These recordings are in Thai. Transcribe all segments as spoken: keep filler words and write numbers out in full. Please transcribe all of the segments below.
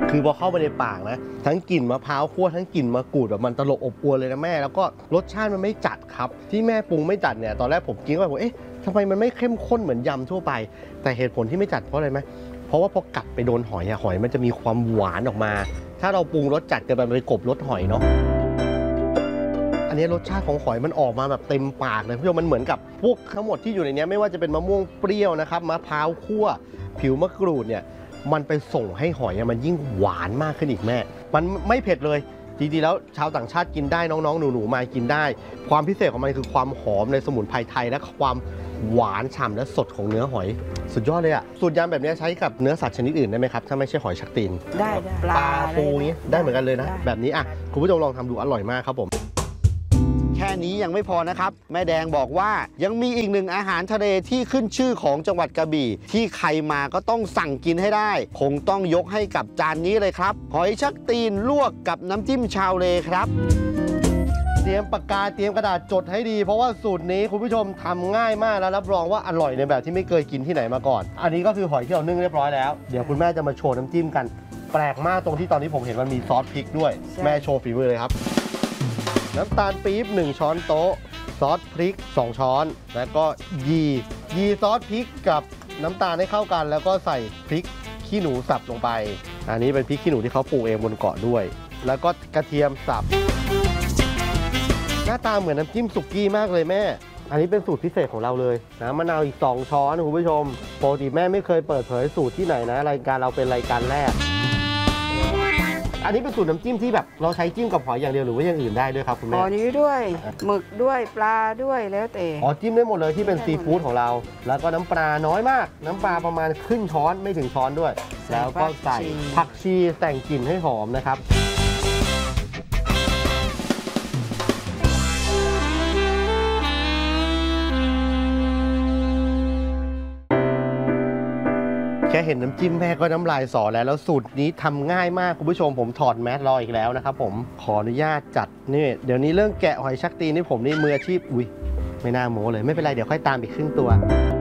คือพอเข้าไปในปากนะทั้งกลิ่นมะพร้าวคั่วทั้งกลิ่นมะกรูดแบบมันตลบอบอวลเลยนะแม่แล้วก็รสชาติมันไม่จัดครับที่แม่ปรุงไม่จัดเนี่ยตอนแรกผมกินก็แบบเอ๊ะทำไมมันไม่เข้มข้นเหมือนยำทั่วไปแต่เหตุผลที่ไม่จัดเพราะอะไรไหมเพราะว่าพอกัดไปโดนหอยอะหอยมันจะมีความหวานออกมาถ้าเราปรุงรสจัดเกินไปมันไปกลบรสหอยเนาะอันนี้รสชาติของหอยมันออกมาแบบเต็มปากเลยพี่ชมมันเหมือนกับพวกทั้งหมดที่อยู่ในนี้ไม่ว่าจะเป็นมะม่วงเปรี้ยวนะครับมะพร้าวคั่วผิวมะกรูดเนี่ยมันไปส่งให้หอยมันยิ่งหวานมากขึ้นอีกแม่มันไม่เผ็ดเลยจริงๆแล้วชาวต่างชาติกินได้น้องๆหนูๆมากินได้ความพิเศษของมันคือความหอมในสมุนไพรไทยและความหวานฉ่ำและสดของเนื้อหอยสุดยอดเลยอ่ะสูตรยำแบบนี้ใช้กับเนื้อสัตว์ชนิดอื่นได้ไหมครับถ้าไม่ใช่หอยชักตีนได้ปลาปูอย่างนี้ได้เหมือนกันเลยนะแบบนี้อ่ะคุณผู้ชมลองทำดูอร่อยมากครับผมแค่นี้ยังไม่พอนะครับแม่แดงบอกว่ายังมีอีกหนึ่งอาหารทะเลที่ขึ้นชื่อของจังหวัดกระบี่ที่ใครมาก็ต้องสั่งกินให้ได้คงต้องยกให้กับจานนี้เลยครับหอยชักตีนลวกกับน้ำจิ้มชาวเลครับเตรียมปากกาเตรียมกระดาษจดให้ดีเพราะว่าสูตรนี้คุณผู้ชมทำง่ายมากแล้วรับรองว่าอร่อยในแบบที่ไม่เคยกินที่ไหนมาก่อนอันนี้ก็คือหอยที่เรานึ่งเรียบร้อยแล้วเดี๋ยวคุณแม่จะมาโชว์น้ำจิ้มกันแปลกมากตรงที่ตอนนี้ผมเห็นมันมีซอสพริกด้วยแม่โชว์ฝีมือเลยครับน้ำตาลปี๊บหนึ่งช้อนโต๊ะซอสพริกสองช้อนแล้วก็ยียีซอสพริกกับน้ำตาลให้เข้ากันแล้วก็ใส่พริกขี้หนูสับลงไปอันนี้เป็นพริกขี้หนูที่เขาปลูกเองบนเกาะด้วยแล้วก็กระเทียมสับหน้าตาเหมือนน้ำจิ้มสุกี้มากเลยแม่อันนี้เป็นสูตรพิเศษของเราเลยนะมะนาวอีกสองช้อนคุณผู้ชมปกติแม่ไม่เคยเปิดเผยสูตรที่ไหนนะรายการเราเป็นรายการแรกอันนี้เป็นสูตรน้ำจิ้มที่แบบเราใช้จิ้มกับหอยอย่างเดียวหรือว่าอย่างอื่นได้ด้วยครับคุณแม่หอยนี้ด้วยหมึกด้วยปลาด้วยแล้วแต่อ๋อจิ้มได้หมดเลยที่เป็นซีฟู้ดของเราแล้วก็น้ำปลาน้อยมากน้ำปลาประมาณครึ่งช้อนไม่ถึงช้อนด้วยแล้วก็ใส่ผักชีแต่งกลิ่นให้หอมนะครับแค่เห็นน้ำจิ้มแม่ก็น้ำลายสอแล้วแล้วสูตรนี้ทำง่ายมากคุณผู้ชมผมถอดแมสรออีกแล้วนะครับผมขออนุญาตจัดนี่เดี๋ยวนี้เรื่องแกะหอยชักตีนนี่ผมนี่มืออาชีพอุ้ยไม่น่าโม้เลยไม่เป็นไรเดี๋ยวค่อยตามอีกครึ่งตัว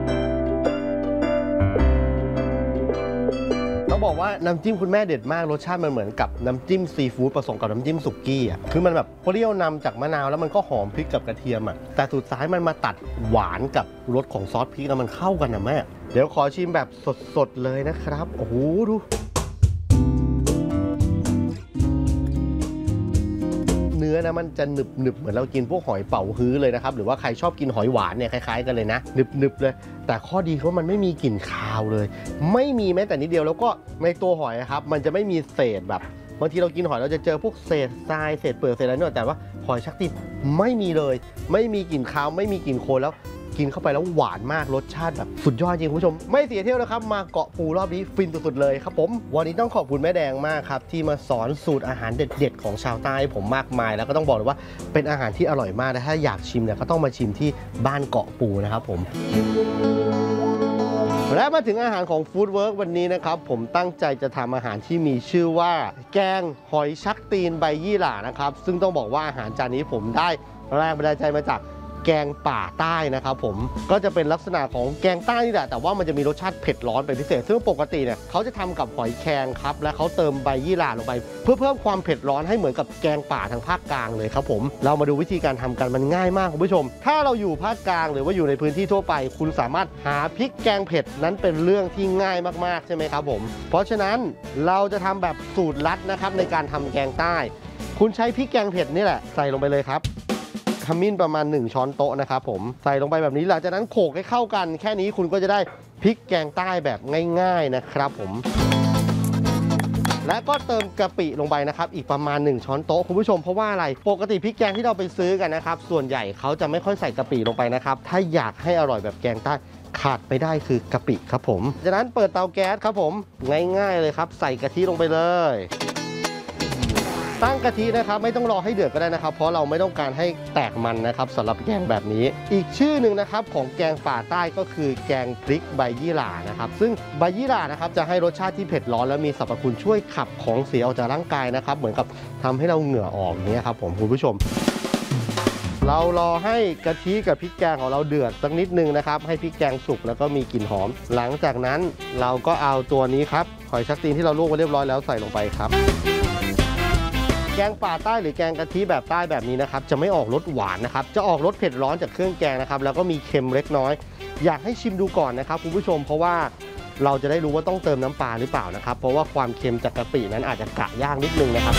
ต้องบอกว่าน้ำจิ้มคุณแม่เด็ดมากรสชาติมันเหมือนกับน้ำจิ้มซีฟู้ดผสมกับน้ำจิ้มสุกี้อ่ะคือมันแบบเปรี้ยวนำจากมะนาวแล้วมันก็หอมพริกกับกระเทียมอ่ะแต่สุดท้ายมันมาตัดหวานกับรสของซอสพริกแล้วมันเข้ากันนะแม่เดี๋ยวขอชิมแบบสดๆเลยนะครับโอ้โหดูเนื้อนะมันจะหนึบๆเหมือนเรากินพวกหอยเป๋าฮื้อเลยนะครับหรือว่าใครชอบกินหอยหวานเนี่ยคล้ายๆกันเลยนะหนึบๆเลยแต่ข้อดีคือมันไม่มีกลิ่นคาวเลยไม่มีแม้แต่นิดเดียวแล้วก็ในตัวหอยครับมันจะไม่มีเศษแบบบางทีเรากินหอยเราจะเจอพวกเศษทรายเศษเปลือกเศษอะไรเนี่ยแต่ว่าหอยชักตีนไม่มีเลยไม่มีกลิ่นคาวไม่มีกลิ่นโคลนแล้วกินเข้าไปแล้วหวานมากรสชาติแบบสุดยอดจริงคุณผู้ชมไม่เสียเที่ยวนะครับมาเกาะปูรอบนี้ฟินสุดๆเลยครับผมวันนี้ต้องขอบคุณแม่แดงมากครับที่มาสอนสูตรอาหารเด็ดๆของชาวใต้ผมมากมายแล้วก็ต้องบอกเลยว่าเป็นอาหารที่อร่อยมากนะถ้าอยากชิมเนี่ยก็ต้องมาชิมที่บ้านเกาะปูนะครับผมและมาถึงอาหารของฟู้ดเวิร์กวันนี้นะครับผมตั้งใจจะทำอาหารที่มีชื่อว่าแกงหอยชักตีนใบยี่หร่านะครับซึ่งต้องบอกว่าอาหารจานนี้ผมได้แรงบันดาลใจมาจากแกงป่าใต้นะครับผมก็จะเป็นลักษณะของแกงใต้นี่แหละแต่ว่ามันจะมีรสชาติเผ็ดร้อนเป็นพิเศษซึ่งปกติเนี่ยเขาจะทำกับหอยแครงครับและเขาเติมใบยี่หร่าลงไปเพื่อเพิ่มความเผ็ดร้อนให้เหมือนกับแกงป่าทางภาคกลางเลยครับผมเรามาดูวิธีการทำกันมันง่ายมากคุณผู้ชมถ้าเราอยู่ภาคกลางหรือว่าอยู่ในพื้นที่ทั่วไปคุณสามารถหาพริกแกงเผ็ดนั้นเป็นเรื่องที่ง่ายมากๆใช่ไหมครับผมเพราะฉะนั้นเราจะทำแบบสูตรลัดนะครับในการทำแกงใต้คุณใช้พริกแกงเผ็ดนี่แหละใส่ลงไปเลยครับขมิ้นประมาณหนึ่งช้อนโต๊ะนะครับผมใส่ลงไปแบบนี้หลังจากนั้นโขลกให้เข้ากันแค่นี้คุณก็จะได้พริกแกงใต้แบบง่ายๆนะครับผมและก็เติมกะปิลงไปนะครับอีกประมาณหนึ่งช้อนโต๊ะคุณผู้ชมเพราะว่าอะไรปกติพริกแกงที่เราไปซื้อกันนะครับส่วนใหญ่เขาจะไม่ค่อยใส่กะปิลงไปนะครับถ้าอยากให้อร่อยแบบแกงใต้ขาดไม่ได้คือกะปิครับผมจากนั้นเปิดเตาแก๊สครับผมง่ายๆเลยครับใส่กะทิลงไปเลยตั้งกะทินะครับไม่ต้องรอให้เดือดก็ได้นะครับเพราะเราไม่ต้องการให้แตกมันนะครับสำหรับแกงแบบนี้อีกชื่อหนึ่งนะครับของแกงป่าใต้ก็คือแกงพริกใบยี่หร่านะครับซึ่งใบยี่หร่านะครับจะให้รสชาติที่เผ็ดร้อนและมีสรรพคุณช่วยขับของเสียออกจากร่างกายนะครับเหมือนกับทำให้เราเหงื่อออกนี้ครับผมคุณผู้ชมเรารอให้กะทิกับพริกแกงของเราเดือดสักนิดนึงนะครับให้พริกแกงสุกแล้วก็มีกลิ่นหอมหลังจากนั้นเราก็เอาตัวนี้ครับหอยชักตีนที่เราลวกไว้เรียบร้อยแล้วใส่ลงไปครับแกงป่าใต้หรือแกงกะทิแบบใต้แบบนี้นะครับจะไม่ออกรสหวานนะครับจะออกรสเผ็ดร้อนจากเครื่องแกงนะครับแล้วก็มีเค็มเล็กน้อยอยากให้ชิมดูก่อนนะครับคุณผู้ชมเพราะว่าเราจะได้รู้ว่าต้องเติมน้ำปลาหรือเปล่านะครับเพราะว่าความเค็มจากกะปินั้นอาจจะกะยากนิดนึงนะครับ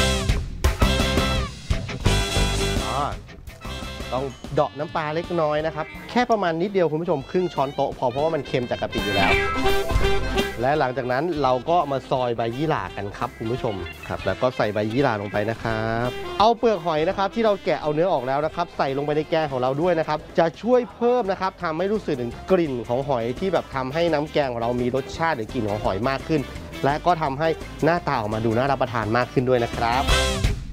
ต้องเดาะน้ำปลาเล็กน้อยนะครับแค่ประมาณนิดเดียวคุณผู้ชมครึ่งช้อนโต๊ะพอเพราะว่ามันเค็มจากกะปิอยู่แล้วและหลังจากนั้นเราก็มาซอยใบยี่หร่ากันครับคุณผู้ชมครับแล้วก็ใส่ใบยี่หร่าลงไปนะครับเอาเปลือกหอยนะครับที่เราแกะเอาเนื้อออกแล้วนะครับใส่ลงไปในแกงของเราด้วยนะครับจะช่วยเพิ่มนะครับทำให้รู้สึกถึงกลิ่นของหอยที่แบบทำให้น้ำแกงของเรามีรสชาติหรือกลิ่นของหอยมากขึ้นและก็ทำให้หน้าตาออกมาดูน่ารับประทานมากขึ้นด้วยนะครับ